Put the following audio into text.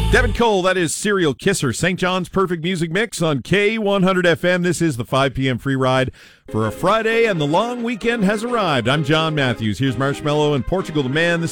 Devin Cole, that is Serial Kisser, St. John's Perfect Music Mix on K100 FM. This is the 5 p.m. free ride for a Friday, and the long weekend has arrived. I'm John Matthews. Here's Marshmello and Portugal the Man.